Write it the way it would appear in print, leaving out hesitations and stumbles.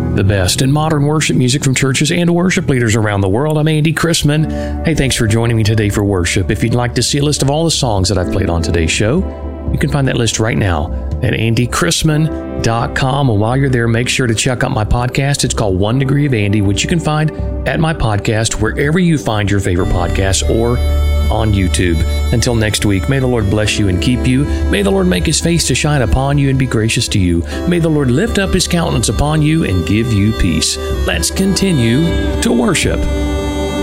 the best in modern worship music from churches and worship leaders around the world. I'm Andy Chrisman. Hey, thanks for joining me today for worship. If you'd like to see a list of all the songs that I've played on today's show, you can find that list right now at andychrisman.com. And while you're there, make sure to check out my podcast. It's called One Degree of Andy, which you can find at my podcast wherever you find your favorite podcasts or on YouTube. Until next week, may the Lord bless you and keep you. May the Lord make His face to shine upon you and be gracious to you. May the Lord lift up His countenance upon you and give you peace. Let's continue to worship.